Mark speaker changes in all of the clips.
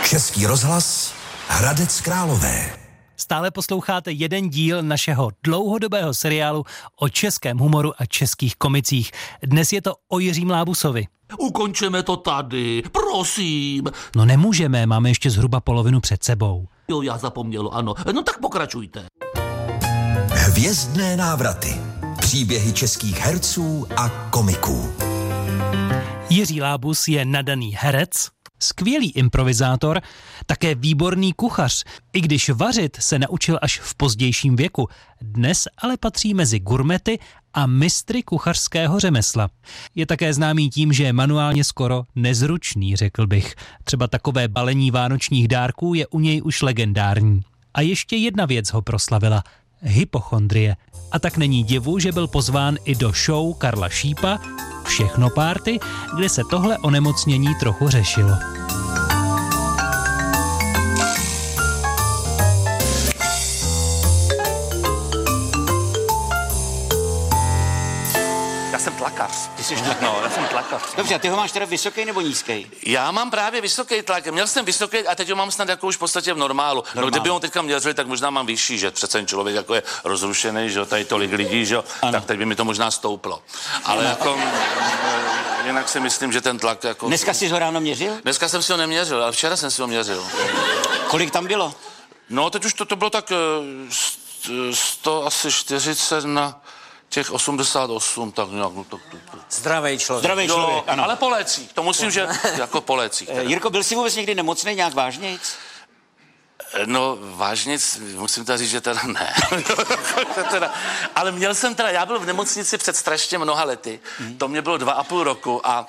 Speaker 1: Český rozhlas Hradec Králové.
Speaker 2: Stále posloucháte jeden díl našeho dlouhodobého seriálu o českém humoru a českých komicích. Dnes je to o Jiřím Lábusovi.
Speaker 3: Ukončeme to tady, prosím.
Speaker 2: No nemůžeme, máme ještě zhruba polovinu před sebou.
Speaker 3: Jo, já zapomněl, ano. No tak pokračujte.
Speaker 1: Hvězdné návraty. Příběhy českých herců a komiků.
Speaker 2: Jiří Lábus je nadaný herec, skvělý improvizátor, také výborný kuchař, i když vařit se naučil až v pozdějším věku. Dnes ale patří mezi gurmety a mistry kuchařského řemesla. Je také známý tím, že je manuálně skoro nezručný, řekl bych. Třeba takové balení vánočních dárků je u něj už legendární. A ještě jedna věc ho proslavila. Hypochondrie. A tak není divu, že byl pozván i do show Karla Šípa Všechno party, kde se tohle onemocnění trochu řešilo.
Speaker 4: Já jsem tlakař.
Speaker 5: Ty jsi tlakař?
Speaker 4: No, já jsem tlakař.
Speaker 5: Dobře, a ty ho máš teda vysoký nebo nízký?
Speaker 4: Já mám právě vysoký tlak. Měl jsem vysoký a teď ho mám snad jako už v podstatě v normálu. No, kdyby ho teďka měřili, tak možná mám vyšší, že přece ten člověk jako je rozrušený, že tady tolik lidí, že tak teď by mi to možná stouplo. Ale jako jinak si myslím, že ten tlak jako...
Speaker 5: Dneska jsi ho ráno měřil?
Speaker 4: Dneska jsem si ho neměřil, ale včera jsem si ho měřil.
Speaker 5: Kolik tam bylo?
Speaker 4: No, teď už to bylo tak 140 na těch 88, tak nějak...
Speaker 5: Zdravý člověk.
Speaker 4: Jo,
Speaker 5: ano.
Speaker 4: ale po lécích, to musím, že jako po lécích.
Speaker 5: Jirko, byl jsi vůbec někdy nemocný nějak vážnějc?
Speaker 4: No, vážně, musím teda říct, že teda ne. Ale měl jsem teda, já byl v nemocnici před strašně mnoha lety. To mě bylo 2,5 roku a...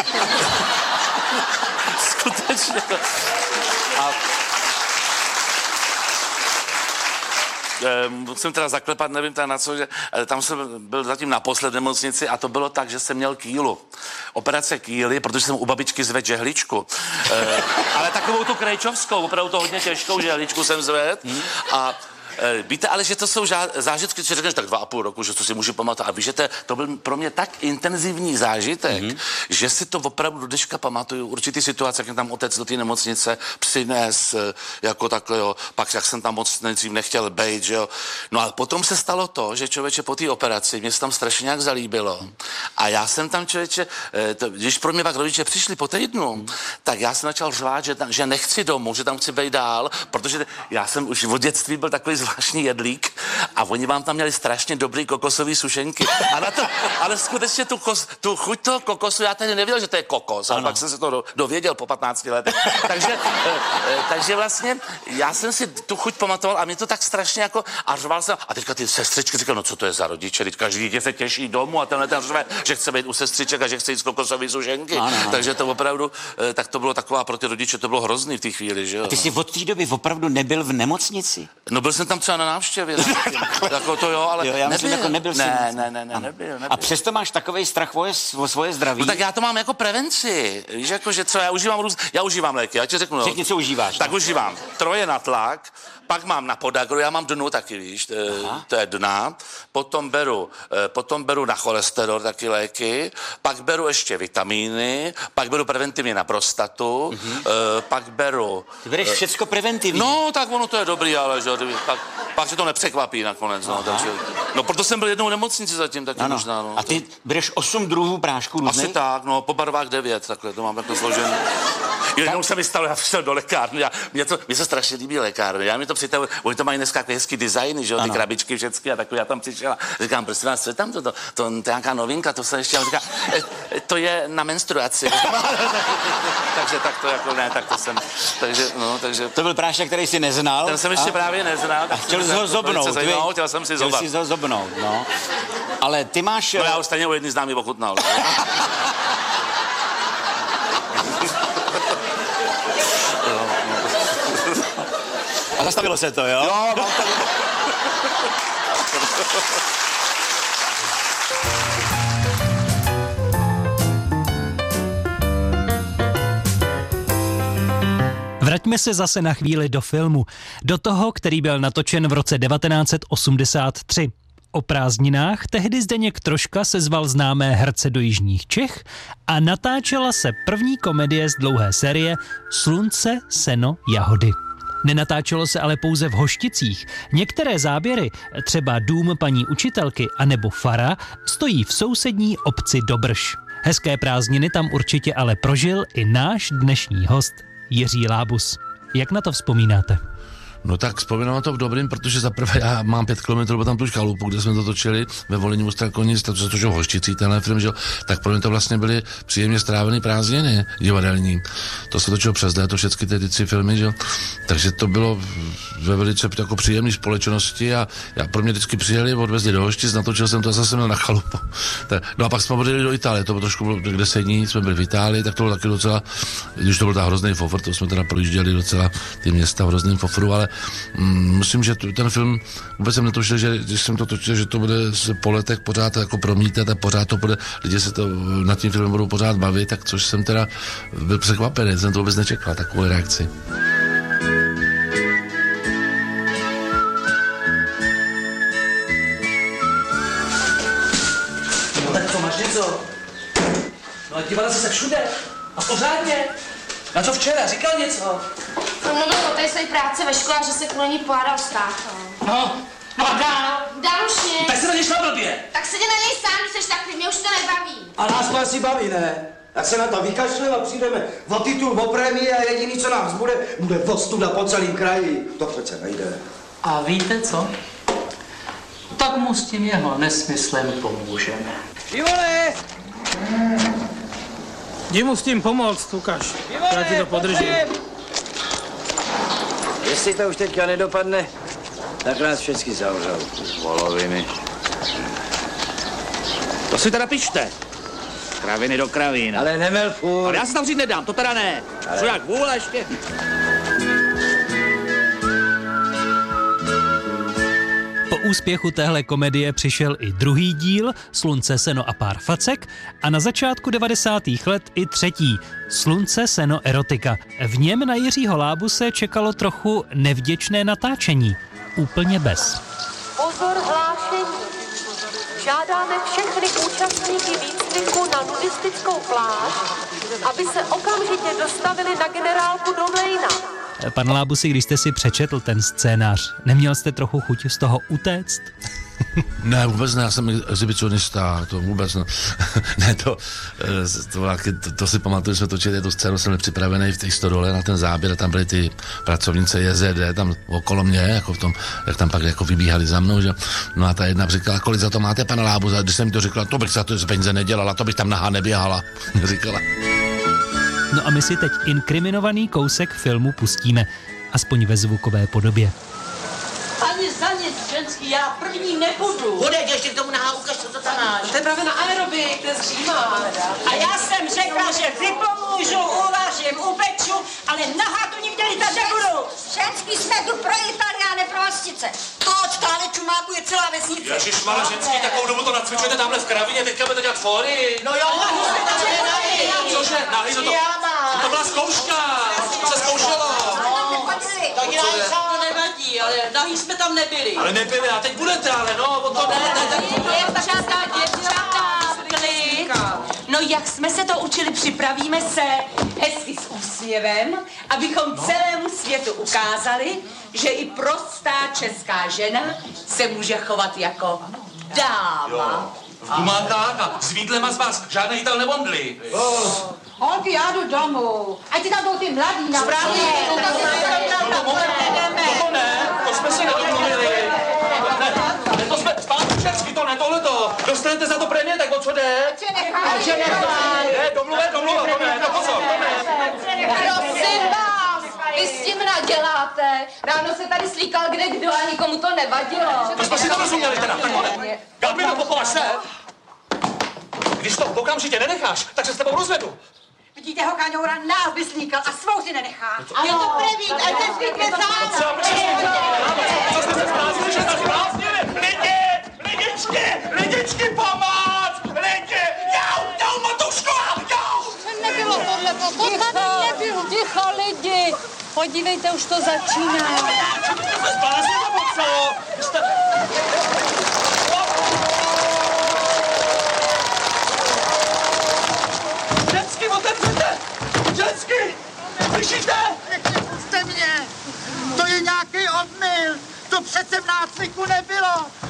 Speaker 4: Skutečně to... Musím teda zaklepat, nevím teda na co, že tam jsem byl zatím naposled v nemocnici a to bylo tak, že jsem měl kýlu. Operace kýly, protože jsem u babičky zvedl žehličku. Ale takovou tu krejčovskou, opravdu to hodně těžkou žehličku jsem zvedl a víte, ale že to jsou zážitky, když řekneš tak 2,5 roku, že to si můžu pamatovat. A víš, že to byl pro mě tak intenzivní zážitek, že si to opravdu do dneška pamatuju. Určitý situace, jak tam otec do té nemocnice přines, jako takhle, jo. Pak jak jsem tam moc nejdřív nechtěl bejt, že jo. No ale potom se stalo to, že člověče po té operaci, mě se tam strašně nějak zalíbilo. A já jsem tam člověče, když pro mě pak rodiče přišli po týdnu, tak já jsem začal řvát, že nechci domů, že tam chci bejt dál, protože já jsem už od dětství byl takový zvláštní jedlík a oni vám tam měli strašně dobrý kokosový sušenky. A na to, ale skutečně tu chuť toho kokosu, já tady nevěděl, že to je kokos, ale pak jsem se to dověděl po 15 letech. Takže vlastně já jsem si tu chuť pamatoval a mě to tak strašně jako a řval jsem. A teďka ty sestřičky říkali, no co to je za rodiče, teď každý dítě se těší domů a ten řve, že chce být u sestřiček a že chce jít z kokosový sušenky. Takže to opravdu, tak to bylo taková pro ty rodiče, to bylo hrozný v té chvíli, že jo.
Speaker 5: A ty jsi od té doby opravdu nebyl v nemocnici?
Speaker 4: No byl jsem tam třeba na návštěvě. Jako to jo, ale
Speaker 5: já myslím, jako nebyl jsi.
Speaker 4: Nebyl.
Speaker 5: A přesto máš takovej strach o svoje zdraví?
Speaker 4: No tak já to mám jako prevenci. Víš, jako, že co, já užívám léky, já ti řeknu.
Speaker 5: Řekni, co užíváš.
Speaker 4: Tak užívám troje na tlak, pak mám na podagru, já mám dnu taky, víš, to je dna, potom beru na cholesterol taky léky, pak beru ještě vitamíny, pak beru preventivně na prostatu, pak beru...
Speaker 5: Ty bereš všecko preventivně?
Speaker 4: No, tak ono to je dobrý, ale že, pak se to nepřekvapí nakonec, no, takže... No, proto jsem byl jednou v nemocnici zatím taky možná, no.
Speaker 5: A ty bereš 8 druhů prášků různých?
Speaker 4: Asi tak, no, po barvách 9, takhle, to mám takhle složené. Jednou se mi stalo, já šel do lékárny, mě se strašně líbí lékárny, já mi to přitavuji, oni to mají dneska hezký designy, že jo, ty krabičky všechny a takové, já tam přišel a říkám, prosím vás, co je tam to je nějaká novinka, to se ještě, a říká, to je na menstruaci. Takže tak to jako ne, tak to jsem, takže...
Speaker 5: To byl prášek, který jsi neznal?
Speaker 4: Ten jsem ještě právě neznal.
Speaker 5: Chtěl jsi ho zobnout,
Speaker 4: chtěl jsem si zobat.
Speaker 5: Chtěl jsi ho zobnout, no. Ale ty máš...
Speaker 4: No já ho stejně u jedný známý ochutnal.
Speaker 5: A zastavilo se to, jo?
Speaker 4: Jo, mám to.
Speaker 2: Vraťme se zase na chvíli do filmu. Do toho, který byl natočen v roce 1983. O prázdninách tehdy Zdeněk Troška sezval známé herce do jižních Čech a natáčela se první komedie z dlouhé série Slunce, seno, jahody. Nenatáčelo se ale pouze v Hošticích. Některé záběry, třeba Dům paní učitelky anebo Fara, stojí v sousední obci Dobrš. Hezké prázdniny tam určitě ale prožil i náš dnešní host Jiří Lábus. Jak na to vzpomínáte?
Speaker 6: No tak vzpomínám na to v dobrým, protože zaprvé já mám 5 kilometrů tam tu chalupu, kde jsme to točili ve Volyni u Strakonic, to se točil v Hošticích, tenhle film, že? Tak pro mě to vlastně byly příjemně strávený prázdniny divadelní. To se točilo přes léto, všechny ty 3 filmy, že? Takže to bylo ve velice jako příjemné společnosti a pro mě vždycky přijeli, odvezli do Hoštic, natočil jsem to a zase měl na chalupu. No a pak jsme odjeli do Itálie, to bylo trošku bylo 10 dní, jsme byli v Itálii, tak to bylo taky docela, když to byl ta hrozný fofr, to jsme teda projížděli docela ty města v hrozným fofru, ale myslím, že ten film vůbec jsem netušil, že když jsem to točil, že to bude se po letech pořád jako promítat a pořád to bude, lidi se to nad tím filmem budou pořád bavit, tak což jsem teda byl překvapený, jsem to vůbec nečekal, takovou reakci.
Speaker 7: No tak co, máš něco? No a dívala jsi se všude a pořádně. Na co včera? Říkal něco?
Speaker 8: No, tady své práce ve škole, že se kvůli ní pohádal s tátou.
Speaker 7: No a dál?
Speaker 8: Dál už nic.
Speaker 7: Tak se na něj šla blbě.
Speaker 8: Tak se jde na něj sám, když seš takový, mě už to nebaví.
Speaker 9: A nás to asi baví, ne? Tak se na to vykašleme a přijdeme o titul, o prémii a jediný, co nám zbude, bude ostuda po celém kraji. To přece nejde.
Speaker 10: A víte co? Tak mu s tím jeho nesmyslem pomůžeme.
Speaker 7: Ivone! Jdi mu s tím pomoct, ukaž. Já ti to podržím.
Speaker 9: Jestli to už teďka nedopadne, tak nás všechny zavřou. Voloviny.
Speaker 3: To si teda pičte. Kraviny do kravín.
Speaker 9: Ale nemel furt.
Speaker 3: Ale já se tam říct nedám, to teda ne. Co jak vůle ještě?
Speaker 2: Po úspěchu téhle komedie přišel i druhý díl Slunce, seno a pár facek a na začátku 90. let i třetí Slunce, seno, erotika. V něm na Jiřího Lábuse čekalo trochu nevděčné natáčení. Úplně bez.
Speaker 11: Pozor, hlášení. Žádáme všechny účastníky výcviku na nudistickou pláž, aby se okamžitě dostavili na generálku do Mlejna.
Speaker 2: Pan Lábusi, když jste si přečetl ten scénář, neměl jste trochu chuť z toho utéct?
Speaker 6: Ne, vůbec ne, já jsem exhibicionista, to vůbec ne. Ne, to si pamatuju, že jsme točili tu scénu, jsem byl připravený v té stodole na ten záběr a tam byly ty pracovnice JZD tam okolo mě, jako v tom, jak tam pak jako vybíhali za mnou, že? No a ta jedna říkala, kolik za to máte, pana Lábus, a když jsem to řekla, to bych za to z peníze nedělala, to bych tam nahá neběhala, říkala.
Speaker 2: No a my si teď inkriminovaný kousek filmu pustíme, aspoň ve zvukové podobě.
Speaker 11: Ani za nic, ženský, já první nebudu.
Speaker 3: Hodej, ještě k tomu nahá, ukaž, co to tam máš.
Speaker 11: To je právě na aerobik, to je zřímá.
Speaker 12: A já jsem řekla, že vypomůžu, uvařím, upeču, ale nahá tu nikde lítat nebudu.
Speaker 8: Ženský jsme tu pro Itálii a ne pro hostice.
Speaker 12: To od tále čumáku je celá vesnice.
Speaker 4: Ježišmarja, ženský, takovou dobu to nacvičujete tamhle v kravině, teďka budete dělat fóry.
Speaker 12: No jo,
Speaker 4: Cože? Nahý, to byla zkouška, se zkoušelo.
Speaker 12: Tak to nevadí, ale nahý jsme tam nebyli.
Speaker 4: Ale nebyli, a teď budete, ale no, o to ne.
Speaker 12: Děvčata, klid. No jak jsme se to učili, připravíme se hezky s úsměvem, abychom celému světu ukázali, že i prostá česká žena se může chovat jako dáma.
Speaker 4: V gumákách a s vídlema z vás žádný jídel nebondli.
Speaker 11: Holky, já jdu domů. Ať ti tam jdou ty mladý na
Speaker 12: Správně,
Speaker 4: To ne, to jsme si nedomluvili. Ne, to jsme, zpátky česky, to ne, tohleto. Dostanete za to prémie, tak o co jde? Ne, domluva, to ne, to pozor, to ne.
Speaker 8: Prosím vás, vy s tím naděláte. Ráno se tady slíkal kde kdo a nikomu to nevadilo.
Speaker 4: To jsme si to rozuměli teda, takhle. Galbino, pochováš se? Když to okamžitě nenecháš, tak se s tebou rozvedu.
Speaker 12: Vidíte ho, Kaňoura, nás vyslíkal a svou si nenechá.
Speaker 8: Je to první, a ten zvyk je zároveň.
Speaker 4: Co jste se zbláznili, že jste zbláznili? Lidičky, pomoc! Lidi, jau, Matuško, jau!
Speaker 11: Nebylo tohle, to tady nebylo. Ticho, lidi. Podívejte, už to začíná.
Speaker 4: Zbláznili, nebo co?
Speaker 13: Hezky! Slyšíte?
Speaker 14: Puste mě! To je nějaký omyl! To přece v nácviku nebylo!